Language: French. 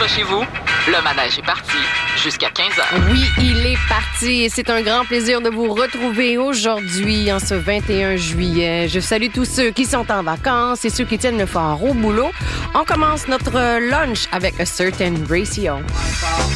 pas chez vous? Le manège est parti jusqu'à 15h. Oui, il est parti et c'est un grand plaisir de vous retrouver aujourd'hui, en ce 21 juillet. Je salue tous ceux qui sont en vacances et ceux qui tiennent le fort au boulot. On commence notre lunch avec A Certain Ratio.